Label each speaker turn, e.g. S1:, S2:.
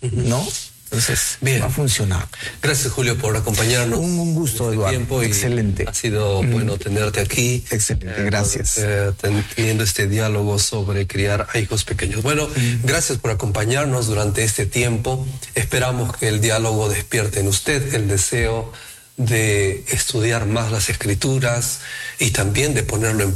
S1: ¿no? Entonces,
S2: bien,
S1: va a funcionar.
S2: Gracias, Julio, por acompañarnos.
S1: Un gusto, Eduardo.
S2: Tiempo
S1: excelente.
S2: Ha sido bueno tenerte aquí.
S1: Excelente, gracias.
S2: Teniendo este diálogo sobre criar a hijos pequeños. Bueno, gracias por acompañarnos durante este tiempo. Esperamos que el diálogo despierte en usted el deseo de estudiar más las Escrituras y también de ponerlo en